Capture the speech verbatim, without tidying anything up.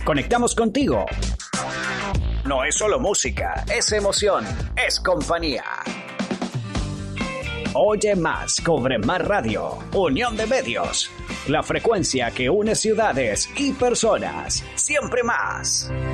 Conectamos contigo. No es solo música, es emoción, es compañía. Oye más, Cobre Más Radio, Unión de Medios. La frecuencia que une ciudades y personas. Siempre más.